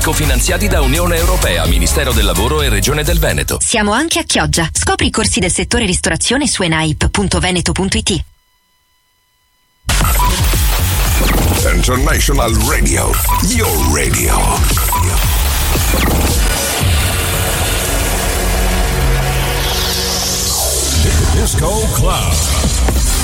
Cofinanziati da Unione Europea, Ministero del Lavoro e Regione del Veneto. Siamo anche a Chioggia. Scopri i corsi del settore ristorazione su enaip.veneto.it. International Radio, your radio. Disco Club.